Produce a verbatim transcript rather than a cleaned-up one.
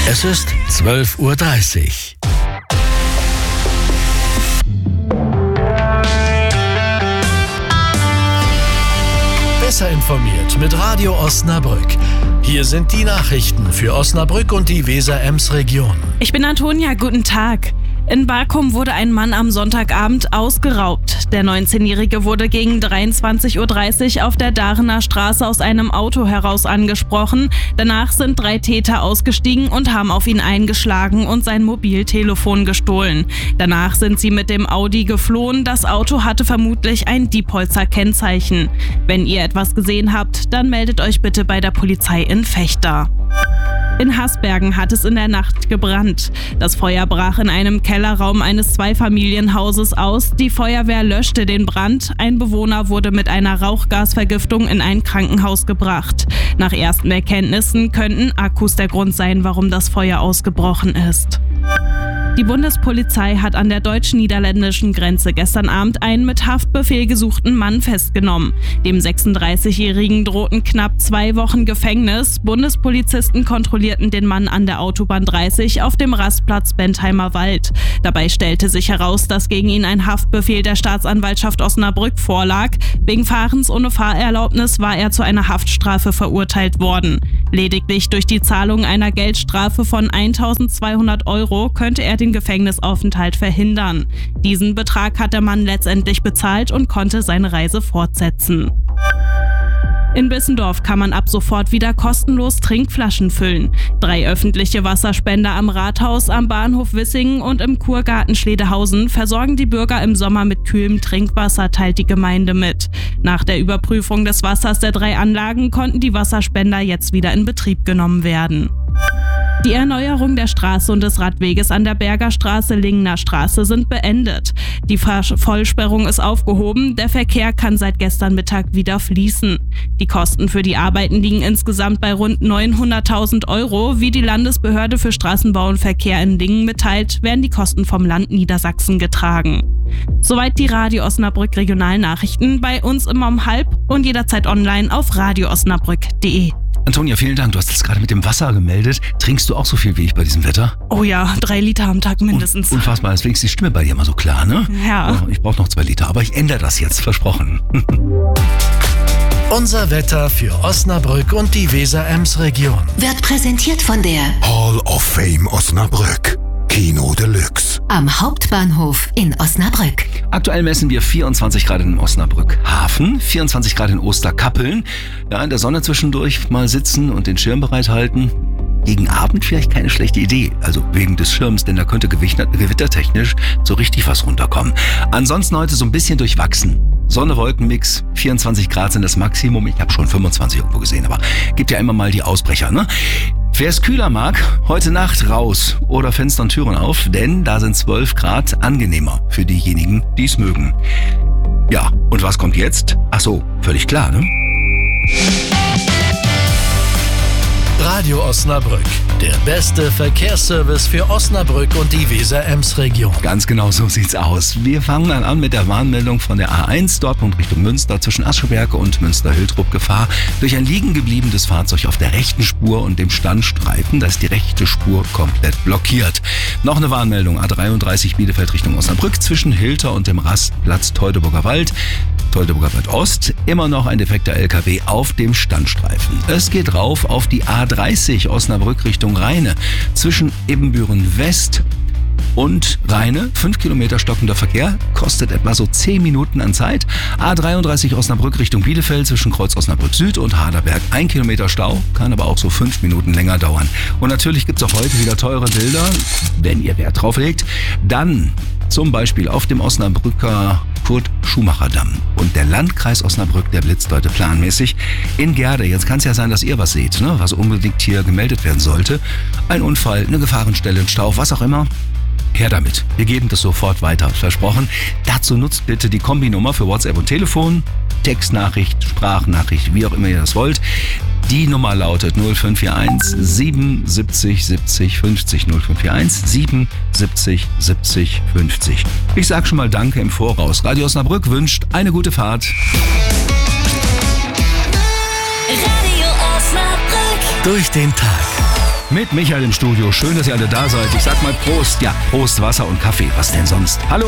Es ist zwölf Uhr dreißig. Besser informiert mit Radio Osnabrück. Hier sind die Nachrichten für Osnabrück und die Weser-Ems-Region. Ich bin Antonia, guten Tag. In Barkum wurde ein Mann am Sonntagabend ausgeraubt. Der neunzehnjährige wurde gegen dreiundzwanzig Uhr dreißig auf der Darener Straße aus einem Auto heraus angesprochen. Danach sind drei Täter ausgestiegen und haben auf ihn eingeschlagen und sein Mobiltelefon gestohlen. Danach sind sie mit dem Audi geflohen. Das Auto hatte vermutlich ein Diepholzer Kennzeichen. Wenn ihr etwas gesehen habt, dann meldet euch bitte bei der Polizei in Vechta. In Hasbergen hat es in der Nacht gebrannt. Das Feuer brach in einem Kellerraum eines Zweifamilienhauses aus. Die Feuerwehr löschte den Brand. Ein Bewohner wurde mit einer Rauchgasvergiftung in ein Krankenhaus gebracht. Nach ersten Erkenntnissen könnten Akkus der Grund sein, warum das Feuer ausgebrochen ist. Die Bundespolizei hat an der deutsch-niederländischen Grenze gestern Abend einen mit Haftbefehl gesuchten Mann festgenommen. Dem sechsunddreißigjährigen drohten knapp zwei Wochen Gefängnis. Bundespolizisten kontrollierten den Mann an der Autobahn dreißig auf dem Rastplatz Bentheimer Wald. Dabei stellte sich heraus, dass gegen ihn ein Haftbefehl der Staatsanwaltschaft Osnabrück vorlag. Wegen Fahrens ohne Fahrerlaubnis war er zu einer Haftstrafe verurteilt worden. Lediglich durch die Zahlung einer Geldstrafe von eintausendzweihundert Euro könnte er den Gefängnisaufenthalt verhindern. Diesen Betrag hat der Mann letztendlich bezahlt und konnte seine Reise fortsetzen. In Bissendorf kann man ab sofort wieder kostenlos Trinkflaschen füllen. Drei öffentliche Wasserspender am Rathaus, am Bahnhof Wissingen und im Kurgarten Schledehausen versorgen die Bürger im Sommer mit kühlem Trinkwasser, teilt die Gemeinde mit. Nach der Überprüfung des Wassers der drei Anlagen konnten die Wasserspender jetzt wieder in Betrieb genommen werden. Die Erneuerung der Straße und des Radweges an der Berger Straße, Lingener Straße sind beendet. Die Vollsperrung ist aufgehoben, der Verkehr kann seit gestern Mittag wieder fließen. Die Kosten für die Arbeiten liegen insgesamt bei rund neunhunderttausend Euro. Wie die Landesbehörde für Straßenbau und Verkehr in Lingen mitteilt, werden die Kosten vom Land Niedersachsen getragen. Soweit die Radio Osnabrück Regionalnachrichten, bei uns immer um halb und jederzeit online auf radio osnabrück punkt de. Antonia, vielen Dank. Du hast es gerade mit dem Wasser gemeldet. Trinkst du auch so viel wie ich bei diesem Wetter? Oh ja, drei Liter am Tag mindestens. Un- unfassbar. Deswegen ist die Stimme bei dir immer so klar, ne? Ja. Oh, ich brauche noch zwei Liter, aber ich ändere das jetzt, versprochen. Unser Wetter für Osnabrück und die Weser-Ems-Region Wird präsentiert von der Hall of Fame Osnabrück. Kino Deluxe. Am Hauptbahnhof in Osnabrück. Aktuell messen wir vierundzwanzig Grad in Osnabrück Hafen, vierundzwanzig Grad in Osterkappeln. Ja, in der Sonne zwischendurch mal sitzen und den Schirm bereithalten. Gegen Abend vielleicht keine schlechte Idee, also wegen des Schirms, denn da könnte gewittertechnisch so richtig was runterkommen. Ansonsten heute so ein bisschen durchwachsen. Sonne-Wolken-Mix, vierundzwanzig Grad sind das Maximum. Ich habe schon fünfundzwanzig irgendwo gesehen, aber gibt ja immer mal die Ausbrecher, ne? Wer es kühler mag, heute Nacht raus oder Fenster und Türen auf, denn da sind zwölf Grad angenehmer für diejenigen, die es mögen. Ja, und was kommt jetzt? Ach so, völlig klar, ne? Radio Osnabrück, der beste Verkehrsservice für Osnabrück und die Weser-Ems-Region. Ganz genau so sieht's aus. Wir fangen dann an mit der Warnmeldung von der A eins, Dortmund Richtung Münster, zwischen Ascheberg und Münster-Hildrup. Gefahr durch ein liegen gebliebenes Fahrzeug auf der rechten Spur und dem Standstreifen. Da ist die rechte Spur komplett blockiert. Noch eine Warnmeldung, A dreiunddreißig Bielefeld Richtung Osnabrück, zwischen Hilter und dem Rastplatz Teutoburger Wald. Teutoburger Wald Ost, immer noch ein defekter L K W auf dem Standstreifen. Es geht rauf auf die A dreißig Osnabrück Richtung Rheine, zwischen Ebenbüren West und Rheine, fünf Kilometer stockender Verkehr, kostet etwa so zehn Minuten an Zeit. A dreiunddreißig Osnabrück Richtung Bielefeld, zwischen Kreuz Osnabrück Süd und Haderberg, ein Kilometer Stau, kann aber auch so fünf Minuten länger dauern. Und natürlich gibt es auch heute wieder teure Bilder, wenn ihr Wert drauf legt. Dann zum Beispiel auf dem Osnabrücker Kurt-Schumacher-Damm. Und der Landkreis Osnabrück, der blitzt heute planmäßig in Gerde. Jetzt kann es ja sein, dass ihr was seht, ne? Was unbedingt hier gemeldet werden sollte. Ein Unfall, eine Gefahrenstelle, ein Stau, was auch immer. Her damit. Wir geben das sofort weiter, versprochen. Dazu nutzt bitte die Kombinummer für WhatsApp und Telefon, Textnachricht, Sprachnachricht, wie auch immer ihr das wollt. Die Nummer lautet null fünf vier eins siebenundsiebzig siebzig fünfzig, null fünf vier eins siebenundsiebzig siebzig fünfzig. Ich sag schon mal Danke im Voraus. Radio Osnabrück wünscht eine gute Fahrt. Radio Osnabrück. Durch den Tag. mit Michael im Studio. Schön, dass ihr alle da seid. Ich sag mal Prost. Ja, Prost, Wasser und Kaffee. Was denn sonst? Hallo.